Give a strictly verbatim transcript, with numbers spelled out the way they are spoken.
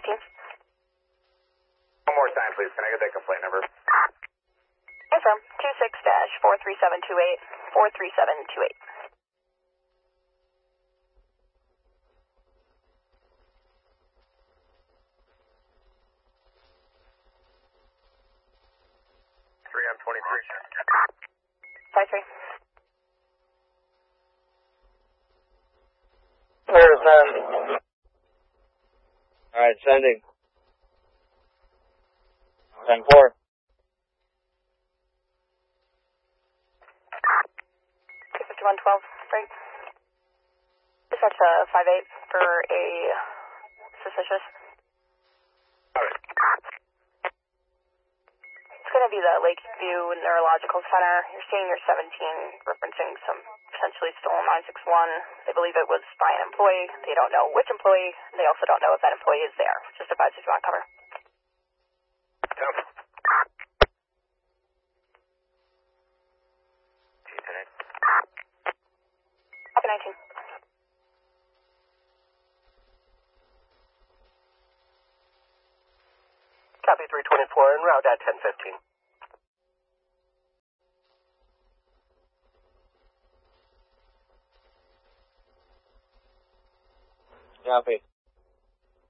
fifteen. One more time, please. Can I get that complaint number? Confirm. two six dash four three seven two eight, four three seven two eight. three M twenty-three. Five three. Where's that? Alright, sending. ten four. two fifty-one twelve, right? Dispatch to five eight for a suspicious. Alright. It's going to be the Lakeview Neurological Center. You're seeing your seventeen referencing some potentially stolen nine six one. They believe it was by an employee. They don't know which employee. They also don't know if that employee is there. Just advise if you want to cover. Yep. Copy nineteen. Copy three twenty-four en route at ten fifteen. Copy.